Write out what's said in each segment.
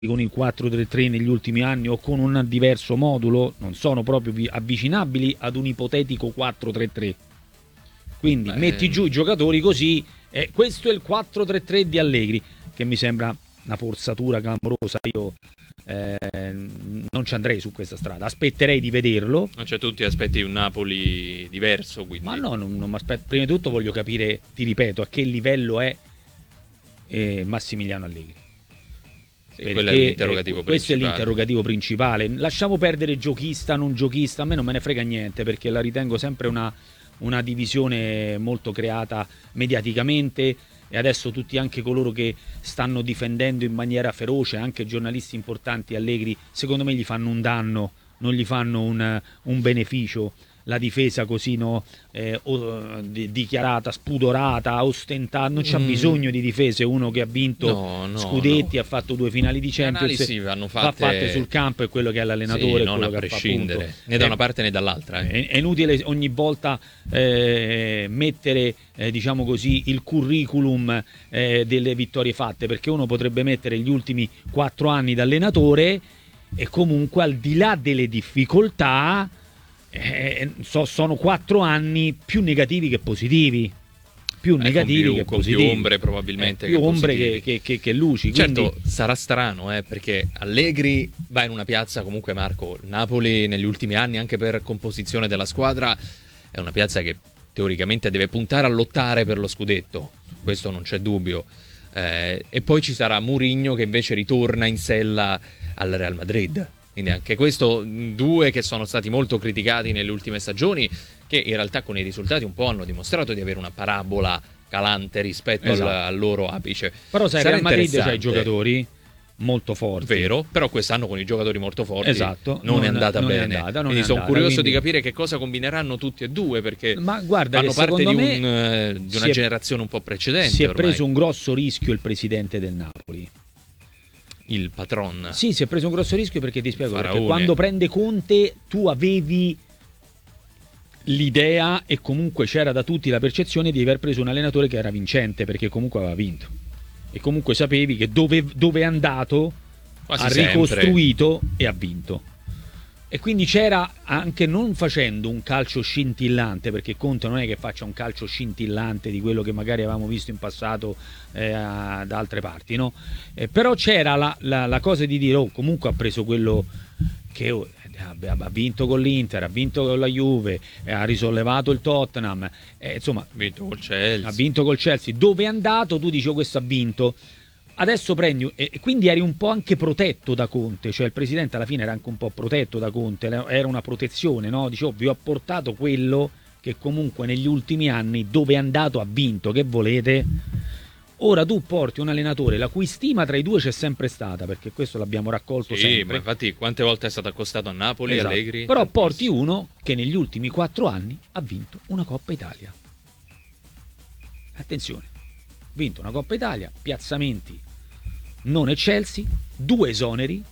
con il 4-3-3 negli ultimi anni o con un diverso modulo non sono proprio avvicinabili ad un ipotetico 4-3-3. Quindi metti giù i giocatori così, questo è il 4-3-3 di Allegri, che mi sembra una forzatura clamorosa. Io non ci andrei su questa strada, aspetterei di vederlo. Cioè tu ti aspetti un Napoli diverso, quindi. Ma no, non mi aspetto. Prima di tutto voglio capire, ti ripeto, a che livello è Massimiliano Allegri. Quello è l'interrogativo questo è l'interrogativo principale. Lasciamo perdere giochista, non giochista, a me non me ne frega niente, perché la ritengo sempre una divisione molto creata mediaticamente, e adesso tutti anche coloro che stanno difendendo in maniera feroce, anche giornalisti importanti, Allegri, secondo me gli fanno un danno, non gli fanno un beneficio. La difesa così dichiarata, spudorata, ostentata, non c'ha bisogno di difese. Uno che ha vinto scudetti, ha fatto 2 finali di Champions, vanno fatte sul campo, è quello che è l'allenatore, non a quello prescindere, che né da una parte né dall'altra. È inutile ogni volta mettere diciamo così il curriculum delle vittorie fatte, perché uno potrebbe mettere gli ultimi 4 anni da allenatore e comunque, al di là delle difficoltà, sono 4 anni più negativi che positivi, più negativi che positivi, più ombre probabilmente, più che ombre che luci. Certo, quindi sarà strano, perché Allegri va in una piazza, comunque, Marco, Napoli negli ultimi anni, anche per composizione della squadra, è una piazza che teoricamente deve puntare a lottare per lo scudetto, questo non c'è dubbio, e poi ci sarà Mourinho che invece ritorna in sella al Real Madrid. Quindi anche questo, 2 che sono stati molto criticati nelle ultime stagioni, che in realtà con i risultati un po' hanno dimostrato di avere una parabola calante rispetto al loro apice. Però sai, Real Madrid c'ha i giocatori molto forti. Vero, però quest'anno con i giocatori molto forti non è andata bene. Quindi sono curioso di capire che cosa combineranno tutti e due, perché ma guarda, fanno parte di una generazione un po' precedente. Si è preso un grosso rischio il presidente del Napoli. Il patron. Sì, si è preso un grosso rischio, perché ti spiego, Faraone. perché quando prende Conte tu avevi l'idea, e comunque c'era da tutti la percezione, di aver preso un allenatore che era vincente, perché comunque aveva vinto, e comunque sapevi che dove è andato quasi ha ricostruito e ha vinto. E quindi c'era, anche non facendo un calcio scintillante, perché Conte non è che faccia un calcio scintillante di quello che magari avevamo visto in passato da altre parti, no? Però c'era la cosa di dire, comunque ha preso quello che ha vinto con l'Inter, ha vinto con la Juve, ha risollevato il Tottenham, insomma, ha vinto col Chelsea. Dove è andato tu dici, questo ha vinto. Adesso prendi, e quindi eri un po' anche protetto da Conte, cioè il presidente alla fine era anche un po' protetto da Conte, era una protezione, no? Dicevo, vi ho portato quello che comunque negli ultimi anni, dove è andato, ha vinto, che volete? Ora tu porti un allenatore la cui stima tra i due c'è sempre stata, perché questo l'abbiamo raccolto sempre. Ma infatti quante volte è stato accostato a Napoli, esatto. Allegri? Però porti uno che negli ultimi 4 anni ha vinto una Coppa Italia. Attenzione, vinto una Coppa Italia, piazzamenti non eccelsi, 2 esoneri.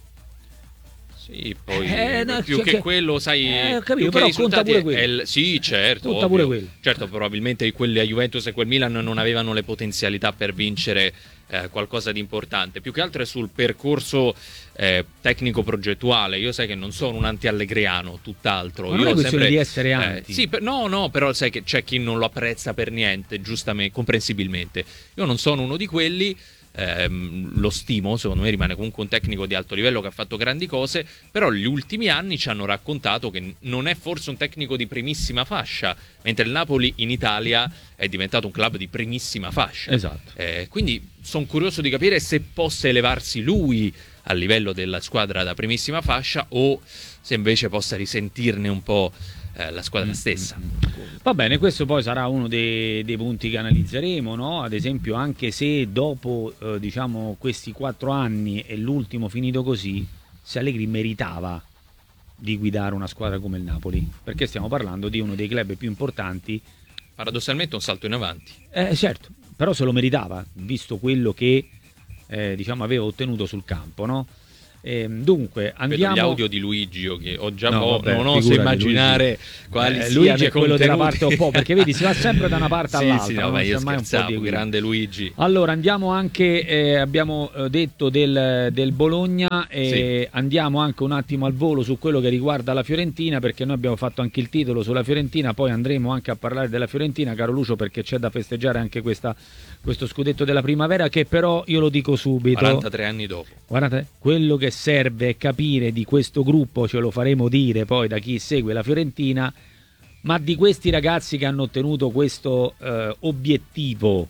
Sì, poi più che quello, sai, ho capito, però conta pure quello. Sì, certo, conta pure quello. Certo, probabilmente quelli a Juventus e quel Milan non avevano le potenzialità per vincere qualcosa di importante. Più che altro è sul percorso tecnico progettuale. Io sai che non sono un anti-allegriano, tutt'altro. Ma non io è questione sempre di essere anti. sì, no, però sai che c'è chi non lo apprezza per niente, giustamente, comprensibilmente. Io non sono uno di quelli. Lo stimo, secondo me rimane comunque un tecnico di alto livello che ha fatto grandi cose, però gli ultimi anni ci hanno raccontato che non è forse un tecnico di primissima fascia, mentre il Napoli in Italia è diventato un club di primissima fascia. Esatto. Quindi sono curioso di capire se possa elevarsi lui a livello della squadra da primissima fascia o se invece possa risentirne un po' la squadra stessa. Va bene, questo poi sarà uno dei punti che analizzeremo, no? Ad esempio, anche se dopo diciamo questi 4 anni e l'ultimo finito così, se Allegri meritava di guidare una squadra come il Napoli, perché stiamo parlando di uno dei club più importanti. Paradossalmente un salto in avanti. Certo, però se lo meritava, visto quello che diciamo aveva ottenuto sul campo, no? Dunque andiamo. Vedo gli audio di Luigi, che ho già vabbè, non oso immaginare quali siano Luigi è quello della parte opposta, perché vedi si va sempre da una parte sì, all'altra. sì, non io c'è mai un po' di grande Luigi. Allora andiamo anche, abbiamo detto del Bologna, Sì. andiamo anche un attimo al volo su quello che riguarda la Fiorentina, perché noi abbiamo fatto anche il titolo sulla Fiorentina, poi andremo anche a parlare della Fiorentina, caro Lucio, perché c'è da festeggiare anche questo scudetto della primavera, che però io lo dico subito, 43 anni dopo. guardate, quello che serve è capire di questo gruppo, ce lo faremo dire poi da chi segue la Fiorentina, ma di questi ragazzi che hanno ottenuto questo obiettivo,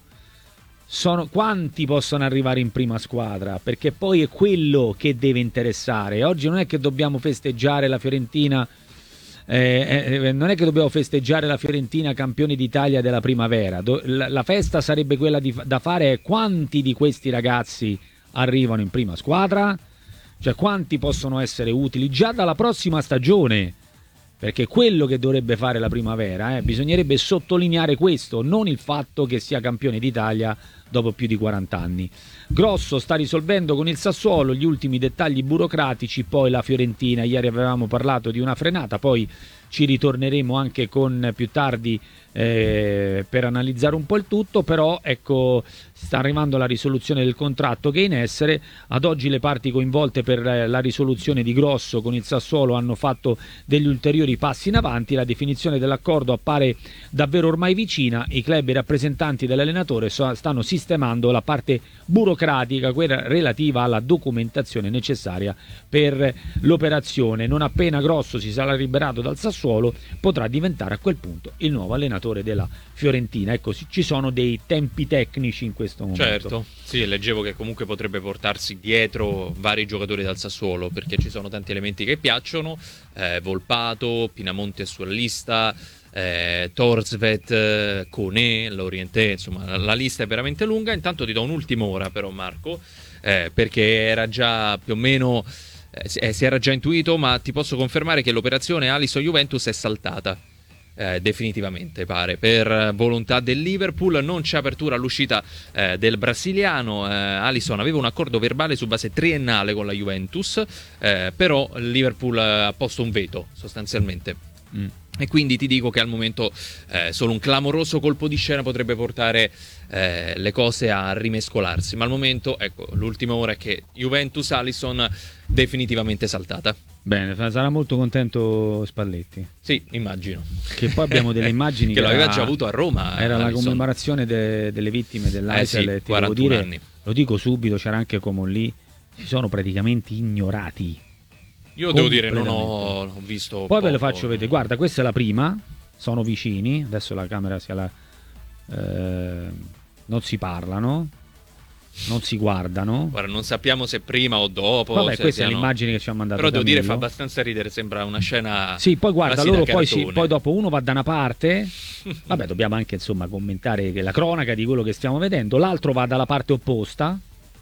quanti possono arrivare in prima squadra? Perché poi è quello che deve interessare. Oggi non è che dobbiamo festeggiare la Fiorentina, non è che dobbiamo festeggiare la Fiorentina campione d'Italia della primavera. La festa sarebbe quella da fare è quanti di questi ragazzi arrivano in prima squadra, cioè quanti possono essere utili già dalla prossima stagione, perché quello che dovrebbe fare la primavera, bisognerebbe sottolineare questo, non il fatto che sia campione d'Italia dopo più di 40 anni. Grosso sta risolvendo con il Sassuolo gli ultimi dettagli burocratici, poi la Fiorentina, ieri avevamo parlato di una frenata, poi ci ritorneremo anche con più tardi per analizzare un po' il tutto, però ecco, sta arrivando la risoluzione del contratto che è in essere. Ad oggi le parti coinvolte per la risoluzione di Grosso con il Sassuolo hanno fatto degli ulteriori passi in avanti, la definizione dell'accordo appare davvero ormai vicina, i club e i rappresentanti dell'allenatore stanno sistemando la parte burocratica, quella relativa alla documentazione necessaria per l'operazione. Non appena Grosso si sarà liberato dal Sassuolo potrà diventare a quel punto il nuovo allenatore della Fiorentina. Ecco, ci sono dei tempi tecnici in questo momento. Certo, sì, leggevo che comunque potrebbe portarsi dietro vari giocatori dal Sassuolo, perché ci sono tanti elementi che piacciono, Volpato, Pinamonti è sulla lista, Torsvet, Koné, Lorienté, insomma la lista è veramente lunga. Intanto ti do un'ultima ora però, Marco, perché era già più o meno si era già intuito, ma ti posso confermare che l'operazione Alisson-Juventus è saltata. Definitivamente pare per volontà del Liverpool. Non c'è apertura all'uscita del brasiliano. Alisson aveva un accordo verbale su base triennale con la Juventus, però il Liverpool ha posto un veto sostanzialmente. E quindi ti dico che al momento solo un clamoroso colpo di scena potrebbe portare le cose a rimescolarsi, ma al momento, ecco, l'ultima ora è che Juventus-Alisson definitivamente saltata. Bene, sarà molto contento Spalletti. Sì, immagino. Che poi abbiamo delle immagini che l'aveva già avuto a Roma. Era la commemorazione delle vittime dell'Aisel. Sì, 41 anni. Lo dico subito, c'era anche Comolli, si sono praticamente ignorati. Io devo dire, non ho visto. Poi poco. ve lo faccio vedere. Guarda, questa è la prima. Sono vicini. Adesso la camera non si parlano, non si guardano. Guarda, non sappiamo se prima o dopo. Vabbè, questa è l'immagine che ci ha mandato. Però devo dire, fa abbastanza ridere. Sembra una scena. Sì, poi guarda, loro poi dopo uno va da una parte. Vabbè, dobbiamo anche insomma commentare la cronaca di quello che stiamo vedendo. L'altro va dalla parte opposta.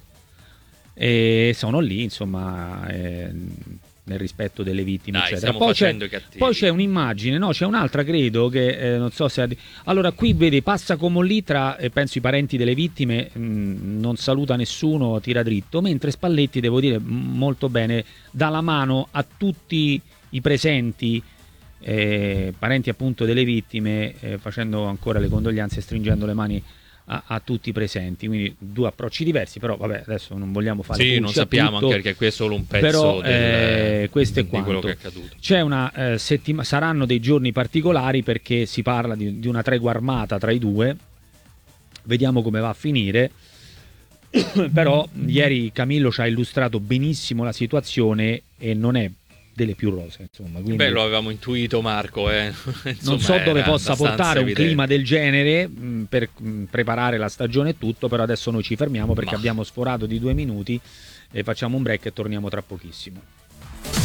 E sono lì, insomma. Nel rispetto delle vittime, dai, eccetera. Poi c'è un'immagine, no, c'è un'altra, credo che non so se allora qui vede, passa Comolli tra penso i parenti delle vittime, non saluta nessuno, tira dritto, mentre Spalletti, devo dire molto bene, dà la mano a tutti i presenti, parenti appunto delle vittime, facendo ancora le condoglianze e stringendo le mani a tutti i presenti. Quindi due approcci diversi, però vabbè, adesso non vogliamo fare sì, non sappiamo, anche perché qui è solo un pezzo però, questo è di quello che è accaduto. C'è una saranno dei giorni particolari, perché si parla di una tregua armata tra i due, vediamo come va a finire. Però ieri Camillo ci ha illustrato benissimo la situazione e non è delle più rose, insomma. Quindi beh, lo avevamo intuito, Marco. Insomma, non so dove possa portare evidente. un clima del genere per preparare la stagione e tutto, però adesso noi ci fermiamo perché abbiamo sforato di 2 minuti e facciamo un break e torniamo tra pochissimo.